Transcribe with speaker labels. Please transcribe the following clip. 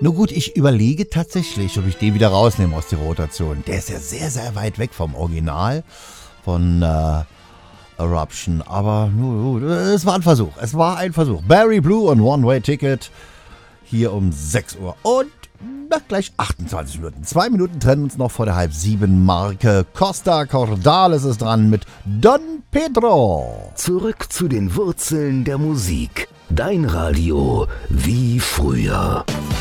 Speaker 1: Nur gut, ich überlege tatsächlich, ob ich den wieder rausnehme aus der Rotation. Der ist ja sehr, sehr weit weg vom Original von Eruption. Aber es war ein Versuch. Es war ein Versuch. Barry Blue und One-Way Ticket hier um 6 Uhr. Und gleich 28 Minuten. 2 Minuten trennen uns noch vor der halb 7 Marke. Costa Cordales ist dran mit Don Pedro.
Speaker 2: Zurück zu den Wurzeln der Musik. Dein Radio wie früher.